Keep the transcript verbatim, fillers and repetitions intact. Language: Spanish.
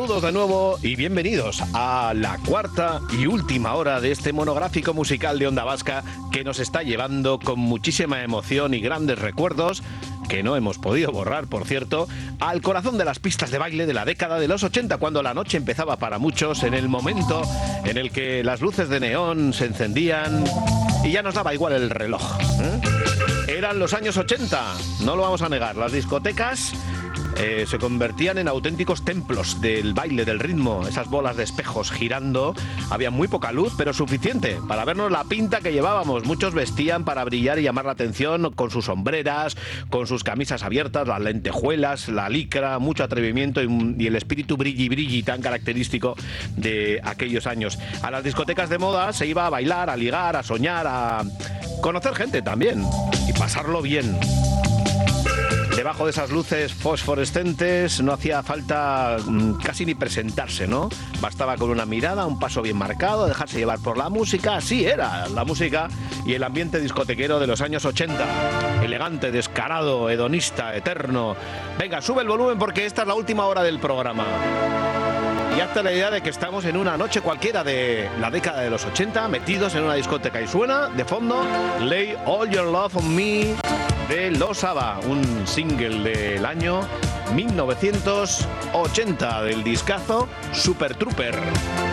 Saludos de nuevo y bienvenidos a la cuarta y última hora de este monográfico musical de Onda Vasca que nos está llevando con muchísima emoción y grandes recuerdos, que no hemos podido borrar, por cierto, al corazón de las pistas de baile de la década de los ochenta, cuando la noche empezaba para muchos, en el momento en el que las luces de neón se encendían y ya nos daba igual el reloj, ¿eh? Eran los años ochenta, no lo vamos a negar. Las discotecas eh, se convertían en auténticos templos del baile, del ritmo. Esas bolas de espejos girando. Había muy poca luz, pero suficiente para vernos la pinta que llevábamos. Muchos vestían para brillar y llamar la atención, con sus sombreras, con sus camisas abiertas, las lentejuelas, la licra, mucho atrevimiento y, y el espíritu brilli brilli tan característico de aquellos años. A las discotecas de moda se iba a bailar, a ligar, a soñar, a conocer gente también y pasarlo bien. Debajo de esas luces fosforescentes no hacía falta mmm, casi ni presentarse, ¿no? Bastaba con una mirada, un paso bien marcado, dejarse llevar por la música. Así era la música y el ambiente discotequero de los años ochenta. Elegante, descarado, hedonista, eterno. Venga, sube el volumen porque esta es la última hora del programa. Y hazte la idea de que estamos en una noche cualquiera de la década de los ochenta, metidos en una discoteca, y suena de fondo Lay All Your Love on Me de Los ABBA, un single del año mil novecientos ochenta del discazo Super Trooper.